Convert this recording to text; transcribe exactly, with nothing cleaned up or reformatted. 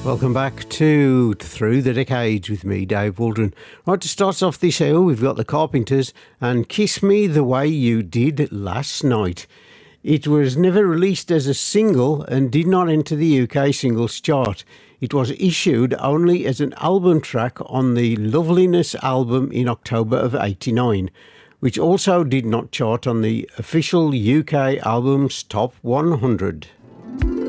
Welcome back to Through the Decades with me, Dave Waldron. Right, to start off this hour, we've got the Carpenters and Kiss Me the Way You Did Last Night. It was never released as a single and did not enter the U K singles chart. It was issued only as an album track on the Loveliness album in October of eighty-nine, which also did not chart on the official U K albums top one hundred.